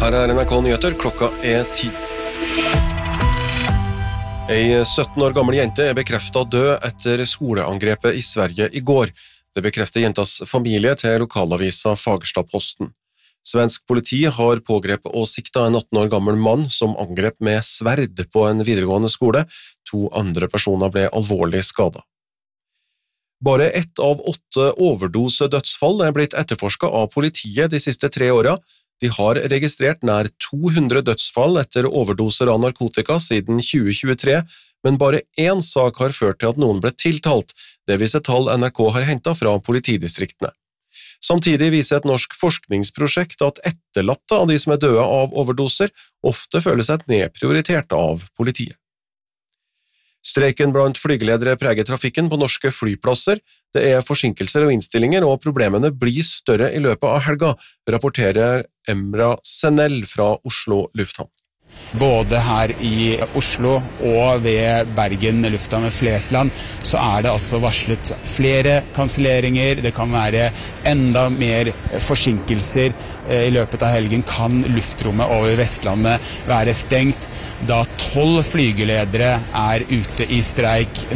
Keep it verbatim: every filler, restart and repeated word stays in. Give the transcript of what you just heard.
Her er N R K Nyheter, klokka er ti. Ei sytten år gammel jente er bekreftet død etter skoleangrepet i Sverige i går. Det bekrefter jentas familie til lokalavisa Fagersta-Posten. Svensk politi har pågrepet og siktet en atten år gammel mann som angrep med sverd på en videregående skole. To andre personer ble alvorlig skadet. Bare ett av åtte overdose-dødsfall er blitt etterforsket av politiet de siste tre årene. De har registrert nær to hundre dødsfall etter overdoser av narkotika siden tjue tjuetre, men bare én sak har ført til at noen ble tiltalt. Det viser tall N R K har hentet fra politidistriktene. Samtidig viser et norsk forskningsprosjekt at etterlatte av de som er døde av overdoser ofte føler seg nedprioritert av politiet. Streiken blant flygeledere preger trafikken på norske flyplasser. Det er forsinkelser og innstillinger, og problemene blir større i løpet av helga, rapporterer Emra Senell fra Oslo lufthavn. Både her i Oslo og ved Bergen lufthavn ved Flesland så er det altså varslet flere kanselleringer. Det kan være enda mer forsinkelser. I løpet av helgen kan luftrommet over Vestlandet være stengt, da tolv flygeledere er ute i streik.